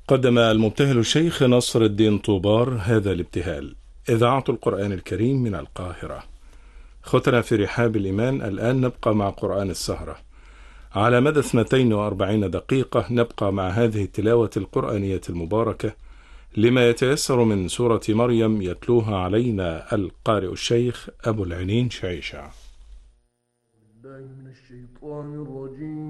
قدم المبتهل الشيخ نصر الدين طوبار هذا الابتهال. إذاعة القرآن الكريم من القاهرة. ختنا في رحاب الإيمان. الآن نبقى مع قرآن السهرة. على مدى 42 دقيقة نبقى مع هذه التلاوة القرآنية المباركة لما يتيسر من سورة مريم، يتلوها علينا القارئ الشيخ أبو العينين شعيشع. من الشيطان الرجيم.